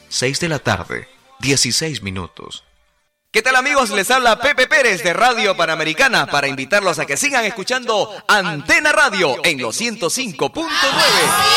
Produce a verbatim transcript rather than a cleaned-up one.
seis de la tarde, dieciséis minutos. ¿Qué tal, amigos? Les habla Pepe Pérez de Radio Panamericana para invitarlos a que sigan escuchando Antena Radio en los ciento cinco punto nueve.